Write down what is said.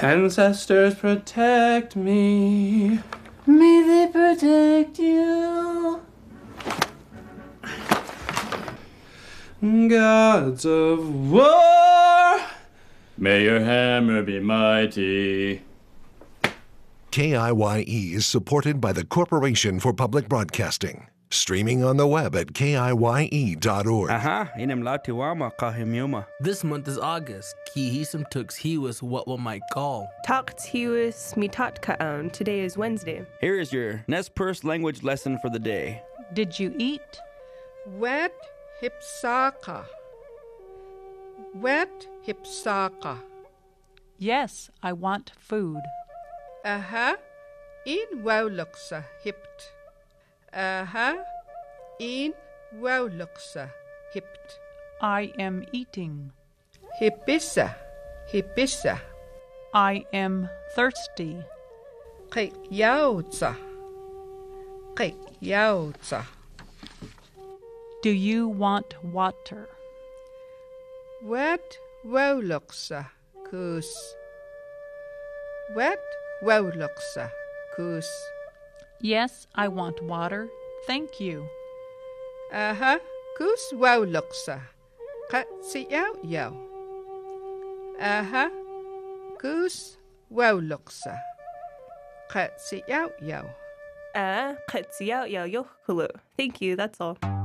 Ancestors protect me. May they protect you. Gods of war, may your hammer be mighty. KIYE is supported by the Corporation for Public Broadcasting. Streaming on the web at KIYE.org. Aha, inem latiwama kahimyuma. This month is August. Kihisum tux hiwas what one might call. Takt hiwas mitatkaon. Today is Wednesday. Here is your Nez Perce language lesson for the day. Did you eat? Wet hipsaka. Wet hipsaka. Yes, I want food. Aha, in wowluksa hipt. Aha, in wowluksa hipt. I am eating. Hipissa, hipissa. I am thirsty. Qik yautsa. Qik yautsa. Do you want water? Wet wowluksa kus. Wet wowluksa kus. Yes, I want water. Thank you. Aha, kus wowluksa. Qat si yaw yaw. Aha, kus wowluksa. Qat si yaw yaw. Qatsi out yo yo hulu. Thank you, that's all.